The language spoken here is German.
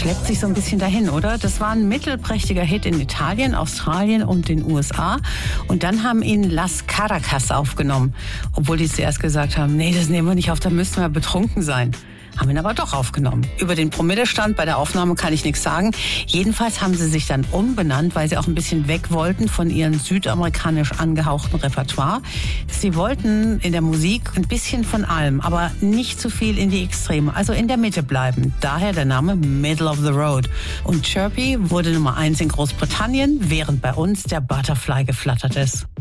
schleppt sich so ein bisschen dahin, oder? Das war ein mittelprächtiger Hit in Italien, Australien und den USA. Und dann haben ihn Las Caracas aufgenommen. Obwohl die zuerst gesagt haben, nee, das nehmen wir nicht auf, da müssten wir betrunken sein. Haben ihn aber doch aufgenommen. Über den Promillestand bei der Aufnahme kann ich nichts sagen. Jedenfalls haben sie sich dann umbenannt, weil sie auch ein bisschen weg wollten von ihrem südamerikanisch angehauchten Repertoire. Sie wollten in der Musik ein bisschen von allem, aber nicht zu viel in die Extreme, also in der Mitte bleiben. Daher der Name Middle of the Road. Und Chirpy wurde Nummer 1 in Großbritannien, während bei uns der Butterfly geflattert ist.